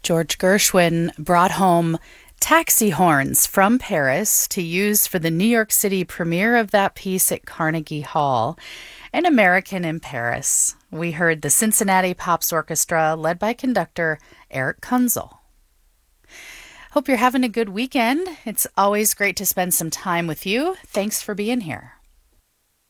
George Gershwin brought home taxi horns from Paris to use for the New York City premiere of that piece at Carnegie Hall. An American in Paris. We heard the Cincinnati Pops Orchestra, led by conductor Eric Kunzel. Hope you're having a good weekend. It's always great to spend some time with you. Thanks for being here.